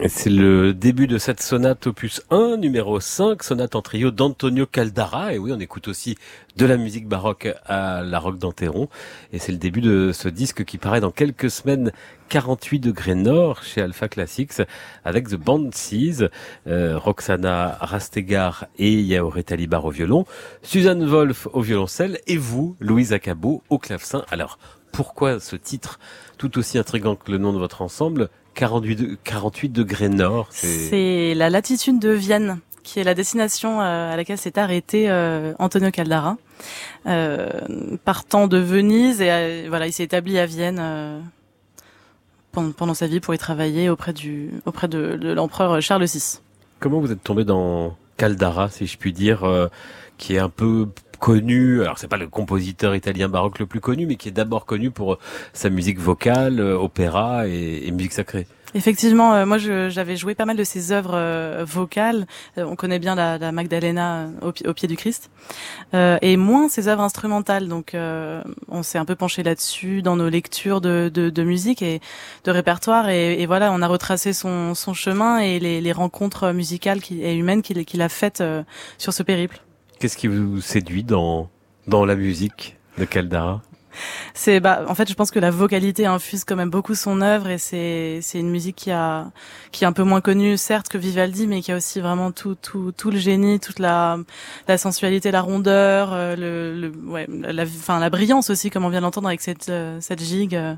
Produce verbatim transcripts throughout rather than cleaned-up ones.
Et c'est le début de cette sonate opus un, numéro cinq, sonate en trio d'Antonio Caldara. Et oui, on écoute aussi de la musique baroque à la Roque d'Enterron. Et c'est le début de ce disque qui paraît dans quelques semaines, quarante-huit degrés nord chez Alpha Classics, avec The Banshees, euh, Roxana Rastegar et Yaoré Talibar au violon, Suzanne Wolf au violoncelle et vous, Louise Acabo, au clavecin. Alors, pourquoi ce titre tout aussi intrigant que le nom de votre ensemble, quarante-huit, quarante-huit degrés nord? C'est... c'est la latitude de Vienne, qui est la destination à laquelle s'est arrêté euh, Antonio Caldara, euh, partant de Venise, et euh, voilà, il s'est établi à Vienne euh, pendant, pendant sa vie pour y travailler auprès du auprès de, de l'empereur Charles six. Comment vous êtes tombé dans Caldara, si je puis dire, euh, qui est un peu connu, alors c'est pas le compositeur italien baroque le plus connu, mais qui est d'abord connu pour sa musique vocale, euh, opéra et, et musique sacrée. Effectivement, euh, moi je, j'avais joué pas mal de ses œuvres euh, vocales. Euh, on connaît bien la, la Magdalena au, au pied du Christ, euh, et moins ses œuvres instrumentales. Donc euh, on s'est un peu penché là-dessus dans nos lectures de, de, de musique et de répertoire. Et, et voilà, on a retracé son, son chemin et les, les rencontres musicales qui, et humaines qu'il, qu'il a faites euh, sur ce périple. Qu'est-ce qui vous séduit dans dans la musique de Caldara? C'est bah en fait je pense que la vocalité infuse quand même beaucoup son œuvre, et c'est c'est une musique qui a qui est un peu moins connue certes que Vivaldi, mais qui a aussi vraiment tout tout tout le génie, toute la la sensualité, la rondeur, euh, le, le ouais la enfin la brillance aussi, comme on vient d'entendre avec cette euh, cette gigue. Euh,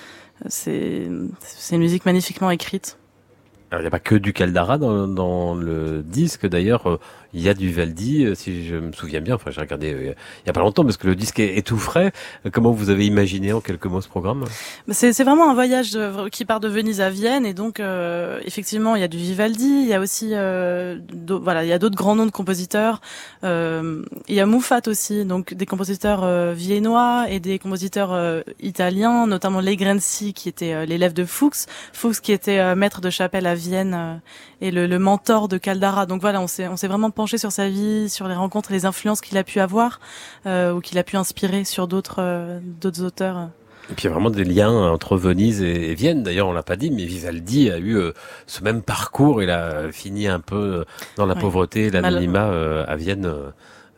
c'est c'est une musique magnifiquement écrite. Alors, il n'y a pas que du Caldara dans, dans le disque. D'ailleurs, euh, il y a du Vivaldi, euh, si je me souviens bien. Enfin, j'ai regardé euh, il y a pas longtemps parce que le disque est, est tout frais. Euh, comment vous avez imaginé en quelques mots ce programme? C'est, c'est vraiment un voyage de, qui part de Venise à Vienne, et donc euh, effectivement, il y a du Vivaldi. Il y a aussi, euh, voilà, il y a d'autres grands noms de compositeurs. Euh, il y a Moufat aussi, donc des compositeurs euh, viennois et des compositeurs euh, italiens, notamment Legrenzi, qui était euh, l'élève de Fuchs, Fuchs qui était euh, maître de chapelle à Vienne euh, et le, le mentor de Caldara. Donc voilà, on s'est on s'est vraiment penché sur sa vie, sur les rencontres et les influences qu'il a pu avoir euh, ou qu'il a pu inspirer sur d'autres euh, d'autres auteurs. Et puis il y a vraiment des liens entre Venise et, et Vienne. D'ailleurs, on l'a pas dit, mais Vivaldi a eu euh, ce même parcours. Il a fini un peu dans la ouais. pauvreté et l'anonymat euh, à Vienne euh,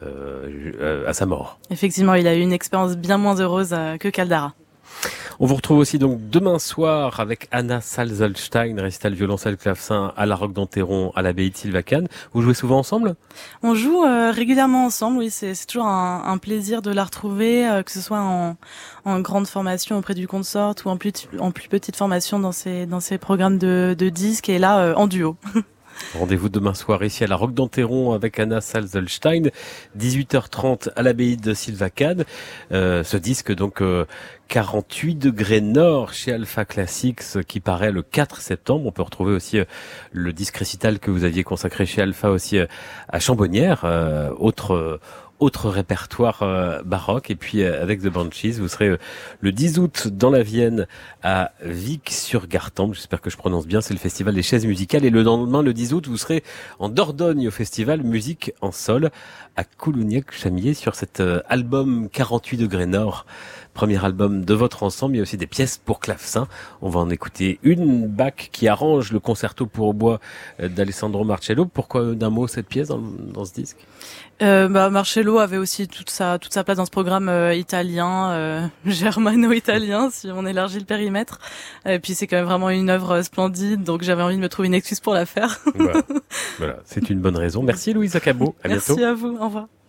euh, à sa mort. Effectivement, il a eu une expérience bien moins heureuse euh, que Caldara. On vous retrouve aussi donc demain soir avec Anna Salzolstein, récital violoncelle clavecin à la Roque d'Enterron à l'abbaye de Sylvacane. Vous jouez souvent ensemble? On joue euh, régulièrement ensemble, oui, c'est, c'est toujours un, un plaisir de la retrouver, euh, que ce soit en, en grande formation auprès du consort ou en plus, en plus petite formation dans ses, dans ses programmes de, de disques, et là euh, en duo. Rendez-vous demain soir ici à la Roque d'Enterron avec Anna Salzolstein, dix-huit heures trente à l'abbaye de Sylvacane. Euh, ce disque donc euh, quarante-huit degrés nord chez Alpha Classics qui paraît le quatre septembre. On peut retrouver aussi euh, le disque récital que vous aviez consacré chez Alpha aussi euh, à Chambonnières, euh, autre euh, autre répertoire euh, baroque. Et puis euh, avec The Banshees, vous serez euh, le dix août dans la Vienne à Vic-sur-Gartempe, j'espère que je prononce bien, c'est le festival des chaises musicales, et le lendemain, le dix août, vous serez en Dordogne au festival Musique en Sol à Coulugnac-Chamillé sur cet euh, album quarante-huit degrés nord, premier album de votre ensemble. Il y a aussi des pièces pour clavecin. On va en écouter une, Bach qui arrange le concerto pour bois euh, d'Alessandro Marcello. Pourquoi d'un mot cette pièce dans, dans ce disque? Euh, bah, Marcello avait aussi toute sa toute sa place dans ce programme euh, italien, euh, germano-italien, si on élargit le périmètre. Et puis c'est quand même vraiment une œuvre splendide, donc j'avais envie de me trouver une excuse pour la faire. Voilà, voilà, c'est une bonne raison. Merci Louise Acabo, à Merci bientôt. Merci à vous, au revoir.